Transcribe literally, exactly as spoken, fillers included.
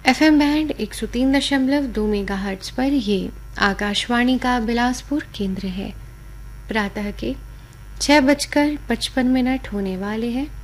FM band एक सौ तीन दशमलव दो मेगाहर्ट्ज पर ये आकाशवाणी का बिलासपुर केंद्र है। प्रातः के छः बजकर पचपन मिनट होने वाले हैं।